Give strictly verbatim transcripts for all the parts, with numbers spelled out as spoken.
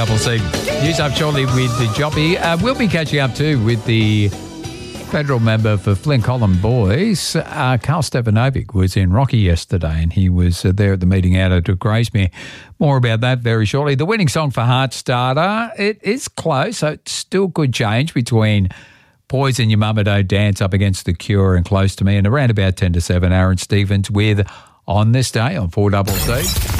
Double C. News up shortly with the Joppy. Uh, we'll be catching up too with the federal member for Flint Column Boys. Uh, Carl Stefanovic was in Rocky yesterday and he was uh, there at the meeting out at Gracemere. More about that very shortly. The winning song for Heartstarter, it is close, so it still could change between Poison, Your Mama Don't Dance up against The Cure and Close to Me. And around about ten to seven, Aaron Stevens with On This Day on four C C.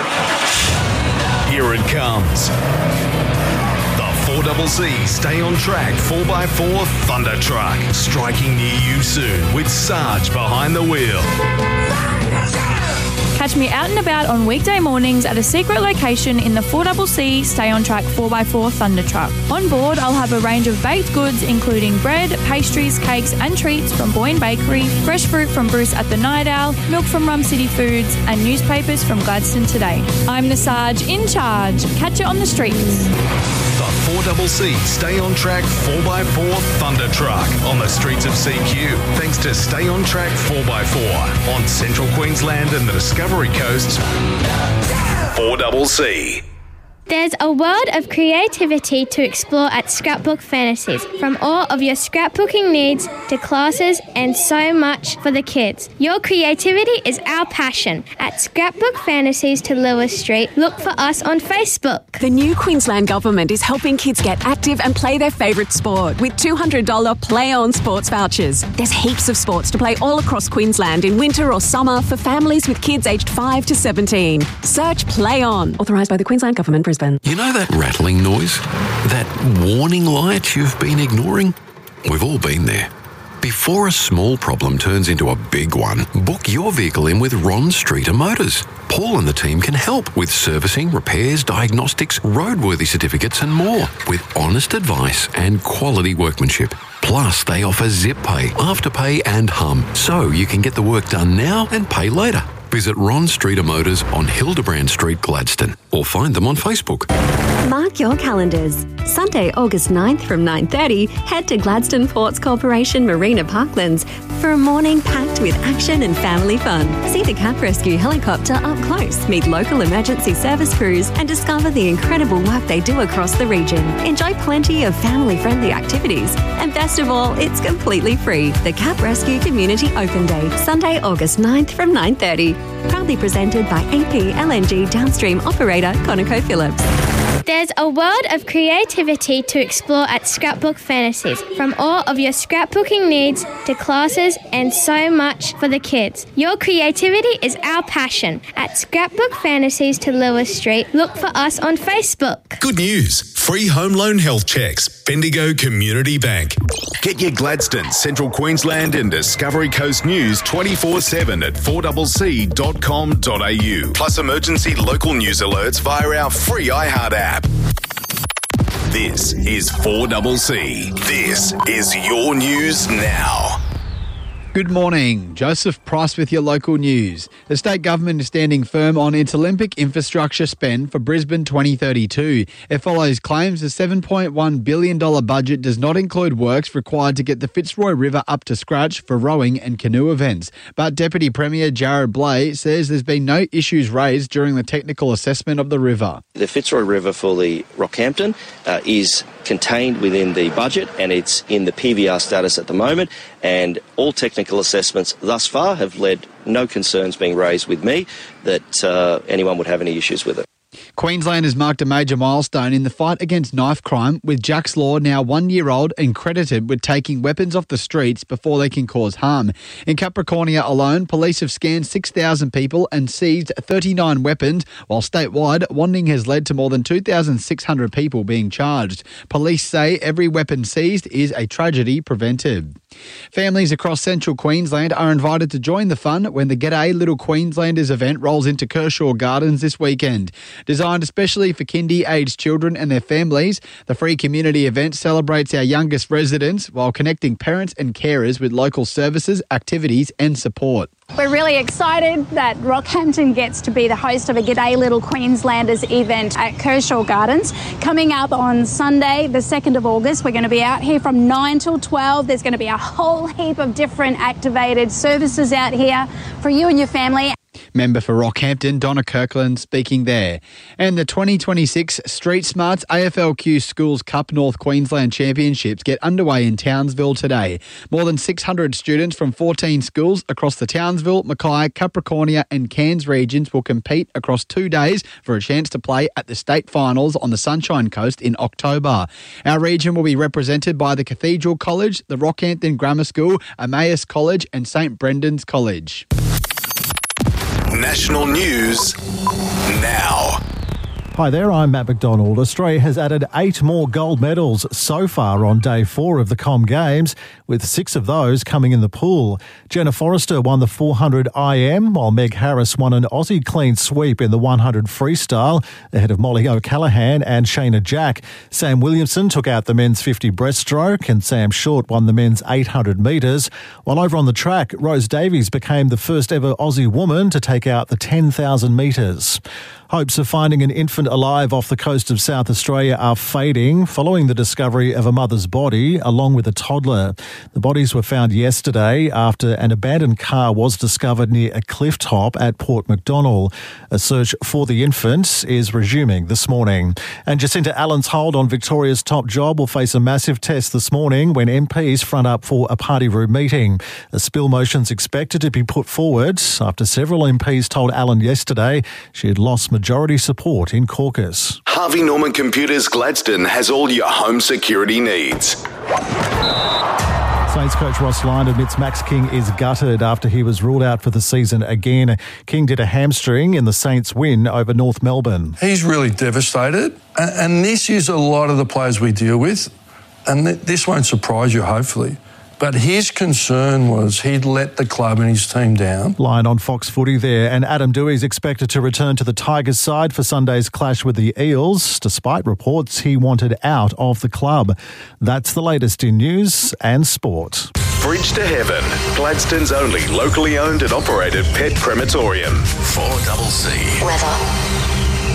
Here it comes. four C C Stay on Track four by four Thunder Truck. Striking near you soon with Sarge behind the wheel. Catch me out and about on weekday mornings at a secret location in the four C C Stay on Track four by four Thunder Truck. On board, I'll have a range of baked goods including bread, pastries, cakes and treats from Boyne Bakery, fresh fruit from Bruce at the Night Owl, milk from Rum City Foods and newspapers from Gladstone Today. I'm the Sarge in charge. Catch you on the streets. The four C C Stay on Track four by four Thunder Truck on the streets of C Q. Thanks to Stay on Track four by four on Central Queensland and the Discovery Coast. four C C. There's a world of creativity to explore at Scrapbook Fantasies, from all of your scrapbooking needs to classes and so much for the kids. Your creativity is our passion. At Scrapbook Fantasies to Lewis Street, look for us on Facebook. The new Queensland Government is helping kids get active and play their favourite sport with two hundred dollars Play On sports vouchers. There's heaps of sports to play all across Queensland in winter or summer for families with kids aged five to seventeen. Search Play On. Authorised by the Queensland Government, Brisbane. You know that rattling noise? That warning light you've been ignoring? We've all been there. Before a small problem turns into a big one, book your vehicle in with Ron Streeter Motors. Paul and the team can help with servicing, repairs, diagnostics, roadworthy certificates and more, with honest advice and quality workmanship. Plus, they offer Zip Pay, Afterpay and Hum, so you can get the work done now and pay later. Visit Ron Streeter Motors on Hildebrand Street, Gladstone, or find them on Facebook. Mark your calendars. Sunday, August ninth from nine thirty, head to Gladstone Ports Corporation Marina Parklands for a morning packed with action and family fun. See the Cap Rescue helicopter up close, meet local emergency service crews and discover the incredible work they do across the region. Enjoy plenty of family-friendly activities. And best of all, it's completely free. The Cap Rescue Community Open Day, Sunday, August ninth from nine thirty. Proudly presented by A P L N G downstream operator ConocoPhillips. There's a world of creativity to explore at Scrapbook Fantasies, from all of your scrapbooking needs to classes and so much for the kids. Your creativity is our passion. At Scrapbook Fantasies to Lewis Street, look for us on Facebook. Good news. Free home loan health checks. Bendigo Community Bank. Get your Gladstone, Central Queensland and Discovery Coast news twenty-four seven at four c c dot com dot a u. Plus emergency local news alerts via our free iHeart app. This is four C C. This is your news now. Good morning. Joseph Price with your local news. The state government is standing firm on its Olympic infrastructure spend for Brisbane twenty thirty-two. It follows claims the seven point one billion dollars budget does not include works required to get the Fitzroy River up to scratch for rowing and canoe events. But Deputy Premier Jared Blay says there's been no issues raised during the technical assessment of the river. The Fitzroy River for the Rockhampton uh, is contained within the budget and it's in the P V R status at the moment, and all technical assessments thus far have led no concerns being raised with me that uh, anyone would have any issues with it. Queensland has marked a major milestone in the fight against knife crime, with Jack's Law now one year old and credited with taking weapons off the streets before they can cause harm. In Capricornia alone, police have scanned six thousand people and seized thirty-nine weapons, while statewide, Wanning has led to more than two thousand six hundred people being charged. Police say every weapon seized is a tragedy prevented. Families across central Queensland are invited to join the fun when the G'day Little Queenslanders event rolls into Kershaw Gardens this weekend. Designed especially for kindy-aged children and their families, the free community event celebrates our youngest residents while connecting parents and carers with local services, activities and support. We're really excited that Rockhampton gets to be the host of a G'day Little Queenslanders event at Kershaw Gardens. Coming up on Sunday, the second of August, we're going to be out here from nine till twelve. There's going to be a whole heap of different activated services out here for you and your family. Member for Rockhampton, Donna Kirkland, speaking there. And the twenty twenty-six Street Smarts A F L Q Schools Cup North Queensland Championships get underway in Townsville today. More than six hundred students from fourteen schools across the Townsville, Mackay, Capricornia and Cairns regions will compete across two days for a chance to play at the state finals on the Sunshine Coast in October. Our region will be represented by the Cathedral College, the Rockhampton Grammar School, Emmaus College and St Brendan's College. National news now. Hi there, I'm Matt McDonald. Australia has added eight more gold medals so far on day four of the Com Games, with six of those coming in the pool. Jenna Forrester won the four hundred I M, while Meg Harris won an Aussie clean sweep in the one hundred freestyle, ahead of Molly O'Callaghan and Shayna Jack. Sam Williamson took out the men's fifty breaststroke, and Sam Short won the men's eight hundred metres. While over on the track, Rose Davies became the first ever Aussie woman to take out the ten thousand metres. Hopes of finding an infant alive off the coast of South Australia are fading following the discovery of a mother's body along with a toddler. The bodies were found yesterday after an abandoned car was discovered near a cliff top at Port Macdonnell. A search for the infant is resuming this morning. And Jacinta Allen's hold on Victoria's top job will face a massive test this morning when M Ps front up for a party room meeting. A spill motion's expected to be put forward after several M Ps told Allen yesterday she had lost majority support in caucus. Harvey Norman Computers Gladstone has all your home security needs. Saints coach Ross Lyon admits Max King is gutted after he was ruled out for the season again. King did a hamstring in the Saints' win over North Melbourne. He's really devastated, and this is a lot of the players we deal with, and this won't surprise you, hopefully. But his concern was he'd let the club and his team down. Lyon on Fox Footy there, and Adam Dewey's expected to return to the Tigers side for Sunday's clash with the Eels, despite reports he wanted out of the club. That's the latest in news and sport. Bridge to Heaven, Gladstone's only locally owned and operated pet crematorium. four C. Weather.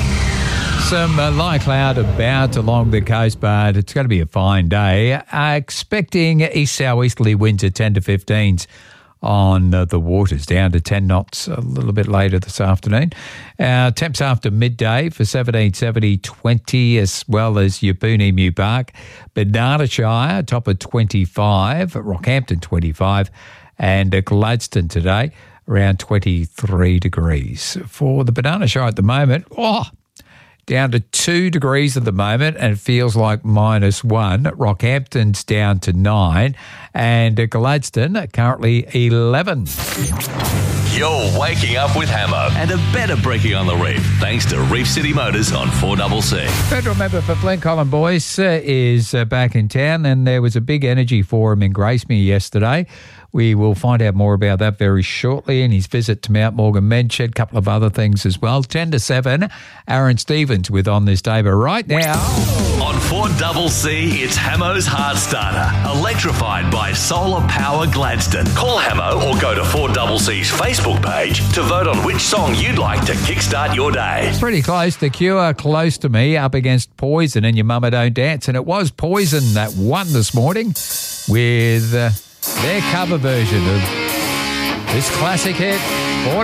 Some uh, light cloud about along the coast, but it's going to be a fine day. Uh, expecting east southeasterly winds at ten to fifteens on uh, the waters, down to ten knots a little bit later this afternoon. Uh, temps after midday for seventeen, seventy, twenty, as well as Yabuni, New Park. Banana Shire, top of twenty-five, Rockhampton twenty-five, and uh, Gladstone today around twenty-three degrees. For the Banana Shire at the moment, oh, down to two degrees at the moment, and it feels like minus one. Rockhampton's down to nine, and Gladstone currently eleven. You're waking up with Hamo and a better breaking on the reef, thanks to Reef City Motors on four C C. Federal member for Flint, Colin Boyce, uh, is uh, back in town, and there was a big energy forum in Gracemere yesterday. We will find out more about that very shortly, and his visit to Mount Morgan Medshed, a couple of other things as well. ten to seven, Aaron Stevens with On This Day, but right now... On four C C, it's Hamo's Heart Starter, electrified by Solar Power Gladstone. Call Hamo or go to four C C's Facebook page to vote on which song you'd like to kickstart your day. Pretty close. The Cure, Close to Me, up against Poison and Your Mama Don't Dance, and it was Poison that won this morning with... Uh, their cover version of this classic hit.